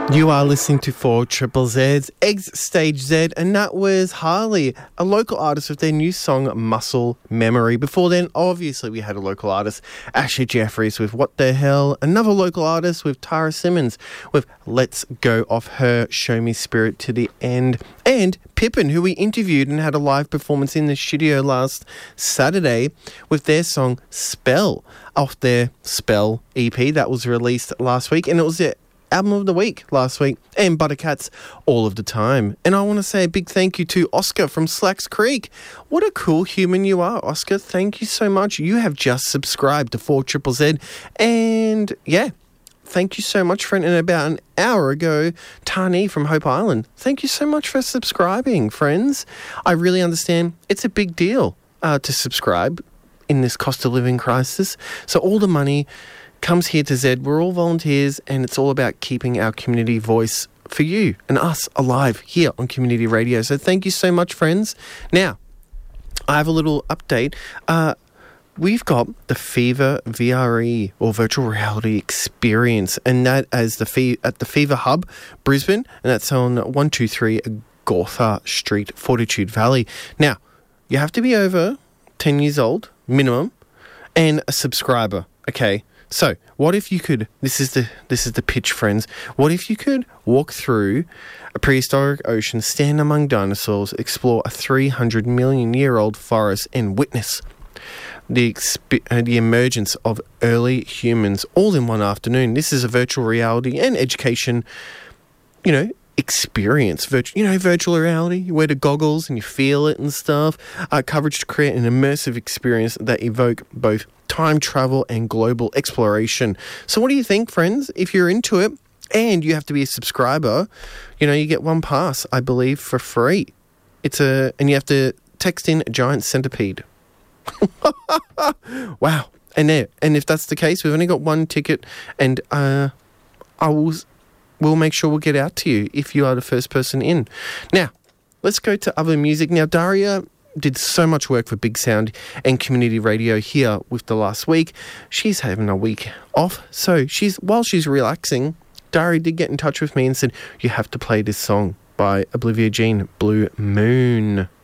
You are listening to 4 Triple Z's Eggs Stage Z, and that was Harley, a local artist with their new song Muscle Memory. Before then, obviously, we had a local artist, Ashley Jeffries, with What the Hell, another local artist with Tara Simmons with Let's Go Off Her, Show Me Spirit to the End, and Pippin, who we interviewed and had a live performance in the studio last Saturday with their song Spell, off their Spell EP that was released last week, and it was their album of the week last week, and Buttercats All of the Time. And I want to say a big thank you to Oscar from Slacks Creek. What a cool human you are, Oscar. Thank you so much. You have just subscribed to 4 Triple Z, and yeah, thank you so much, friend. And about an hour ago, Tani from Hope Island. Thank you so much for subscribing, friends. I really understand it's a big deal to subscribe in this cost of living crisis. So all the money comes here to Z. We're all volunteers, and it's all about keeping our community voice for you and us alive here on community radio. So thank you so much, friends. Now, I have a little update. We've got the Fever VRE, or virtual reality experience, and that is at the Fever Hub, Brisbane, and that's on 123 Gawther Street, Fortitude Valley. Now, you have to be over 10 years old, minimum, and a subscriber, okay? So, what if you could, this is the pitch, friends, what if you could walk through a prehistoric ocean, stand among dinosaurs, explore a 300 million year old forest, and witness the emergence of early humans all in one afternoon? This is a virtual reality and education, experience. Virtual reality, you wear the goggles and you feel it and stuff. Coverage to create an immersive experience that evoke both time travel and global exploration. So what do you think, friends? If you're into it and you have to be a subscriber, you get one pass, I believe, for free. And you have to text in Giant Centipede. Wow. And if that's the case, we've only got one ticket, and we'll make sure we'll get out to you if you are the first person in. Now, let's go to other music. Now, Daria did so much work for Big Sound and community radio here with the last week. She's having a week off, so while she's relaxing, Daria did get in touch with me and said, you have to play this song by Olivia Jean, Blue Moon.